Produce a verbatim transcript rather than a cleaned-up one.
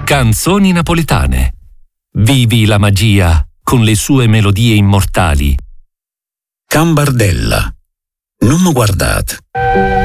Canzoni napoletane. Vivi la magia con le sue melodie immortali. Cambardella. Non mi guardate.